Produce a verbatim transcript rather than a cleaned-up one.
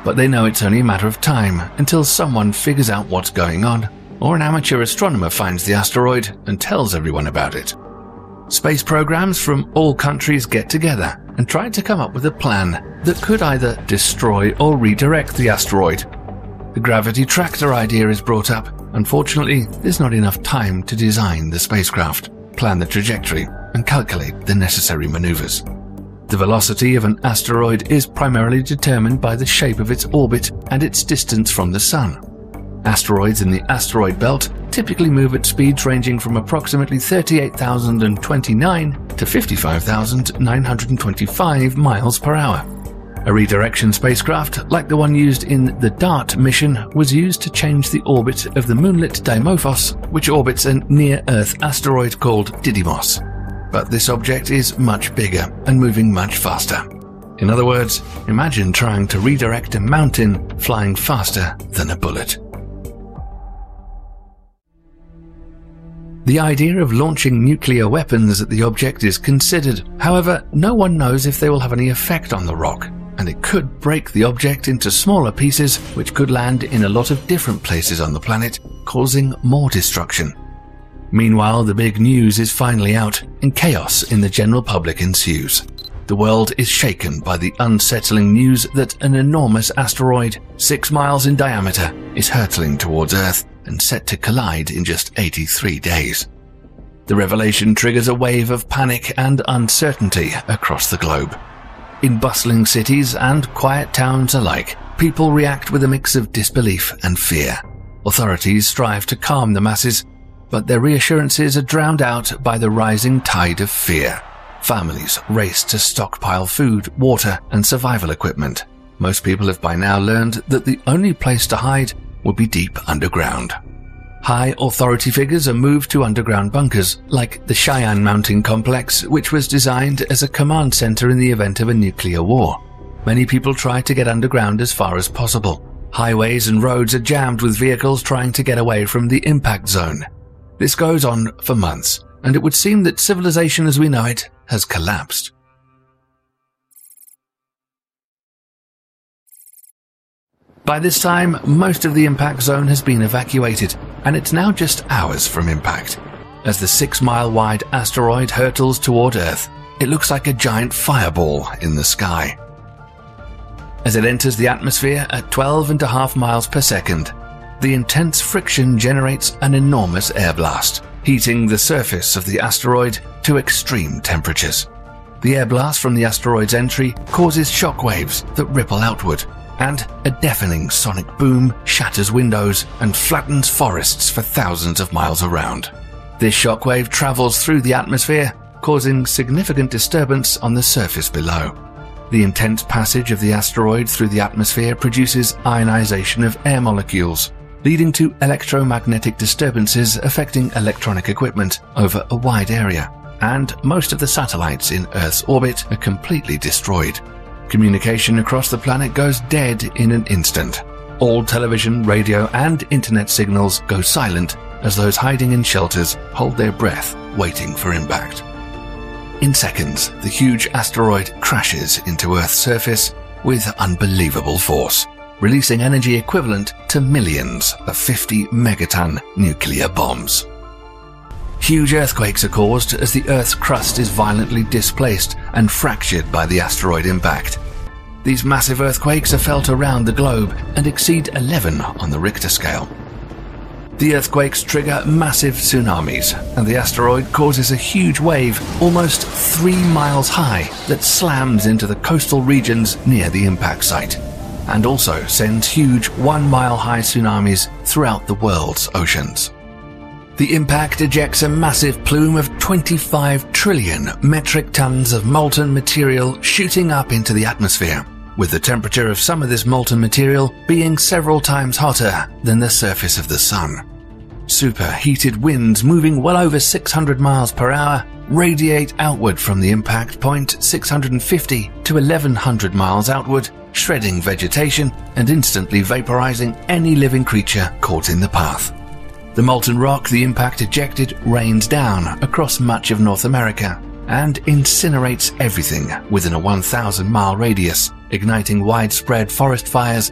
but they know it's only a matter of time until someone figures out what's going on, or an amateur astronomer finds the asteroid and tells everyone about it. Space programs from all countries get together and try to come up with a plan that could either destroy or redirect the asteroid. The gravity tractor idea is brought up. Unfortunately, there's not enough time to design the spacecraft, plan the trajectory, and calculate the necessary maneuvers. The velocity of an asteroid is primarily determined by the shape of its orbit and its distance from the Sun. Asteroids in the asteroid belt typically move at speeds ranging from approximately thirty-eight thousand twenty-nine to fifty-five thousand nine hundred twenty-five miles per hour. A redirection spacecraft, like the one used in the DART mission, was used to change the orbit of the moonlet Dimorphos, which orbits a near-Earth asteroid called Didymos. But this object is much bigger and moving much faster. In other words, imagine trying to redirect a mountain flying faster than a bullet. The idea of launching nuclear weapons at the object is considered. However, no one knows if they will have any effect on the rock, and it could break the object into smaller pieces which could land in a lot of different places on the planet, causing more destruction. Meanwhile, the big news is finally out, and chaos in the general public ensues. The world is shaken by the unsettling news that an enormous asteroid, six miles in diameter, is hurtling towards Earth and set to collide in just eighty-three days. The revelation triggers a wave of panic and uncertainty across the globe. In bustling cities and quiet towns alike, people react with a mix of disbelief and fear. Authorities strive to calm the masses, but their reassurances are drowned out by the rising tide of fear. Families race to stockpile food, water, and survival equipment. Most people have by now learned that the only place to hide would be deep underground. High authority figures are moved to underground bunkers, like the Cheyenne Mountain Complex, which was designed as a command center in the event of a nuclear war. Many people try to get underground as far as possible. Highways and roads are jammed with vehicles trying to get away from the impact zone. This goes on for months, and it would seem that civilization as we know it has collapsed. By this time, most of the impact zone has been evacuated, and it's now just hours from impact. As the six-mile-wide asteroid hurtles toward Earth, it looks like a giant fireball in the sky. As it enters the atmosphere at twelve and a half miles per second, the intense friction generates an enormous air blast, heating the surface of the asteroid to extreme temperatures. The air blast from the asteroid's entry causes shock waves that ripple outward, and a deafening sonic boom shatters windows and flattens forests for thousands of miles around. This shockwave travels through the atmosphere, causing significant disturbance on the surface below. The intense passage of the asteroid through the atmosphere produces ionization of air molecules, leading to electromagnetic disturbances affecting electronic equipment over a wide area, and most of the satellites in Earth's orbit are completely destroyed. Communication across the planet goes dead in an instant. All television, radio, and internet signals go silent as those hiding in shelters hold their breath, waiting for impact. In seconds, the huge asteroid crashes into Earth's surface with unbelievable force, releasing energy equivalent to millions of fifty megaton nuclear bombs. Huge earthquakes are caused as the Earth's crust is violently displaced and fractured by the asteroid impact. These massive earthquakes are felt around the globe and exceed eleven on the Richter scale. The earthquakes trigger massive tsunamis, and the asteroid causes a huge wave almost three miles high that slams into the coastal regions near the impact site, and also sends huge one-mile-high tsunamis throughout the world's oceans. The impact ejects a massive plume of twenty-five trillion metric tons of molten material shooting up into the atmosphere, with the temperature of some of this molten material being several times hotter than the surface of the Sun. Superheated winds moving well over six hundred miles per hour radiate outward from the impact point six hundred fifty to eleven hundred miles outward, shredding vegetation and instantly vaporizing any living creature caught in the path. The molten rock the impact ejected rains down across much of North America and incinerates everything within a one thousand mile radius, igniting widespread forest fires